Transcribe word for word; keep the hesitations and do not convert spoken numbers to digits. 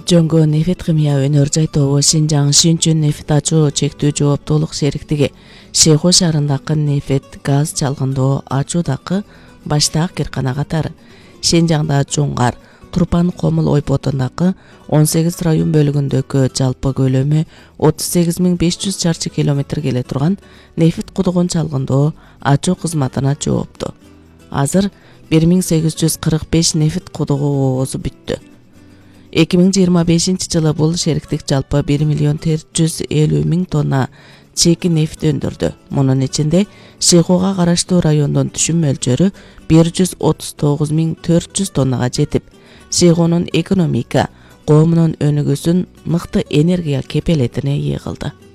Жөнгө нефт химия өнөр жайтобу Шинжаң Шинчүн нефт ачуу чектүү жооптуулук шериктиги Шейху шаарындагы нефт газ чалгындоо ачуудагы баштаак киркана катары Шинжаңда Жуңгар Турпан Комул ойпотундагы он сегиз район бөлүгүндөгү жалпы көлөмү отуз сегиз миң беш жүз чарчы километр келе турган нефт кудугун чалгындоо ачуу кызматына жоопту. Азыр бир миң сегиз жүз кырк беш нефт кудугу оозу бүттү. эки миң жыйырма бешинчи жылы бул шериктик жалпы бир миллион төрт жүз элүү миң тонна чеки нефт өндүрдү. Мунун ичинде Шейхуга караштуу райондун түшүм мөлчөрү бир жүз отуз тогуз миң төрт жүз тоннага жетип, Шейхунун экономика, коомунун өнүгүүсүн мыкты энергия кепелетине ие кылды.